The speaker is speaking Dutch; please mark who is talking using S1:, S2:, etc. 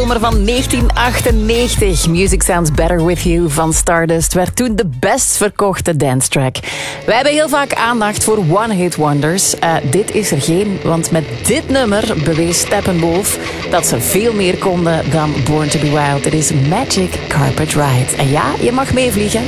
S1: nummer van 1998. Music Sounds Better With You van Stardust werd toen de best verkochte dance track. Wij hebben heel vaak aandacht voor one-hit wonders. Dit is er geen, want met dit nummer bewees Steppenwolf dat ze veel meer konden dan Born to be Wild. Het is Magic Carpet Ride. En ja, je mag meevliegen.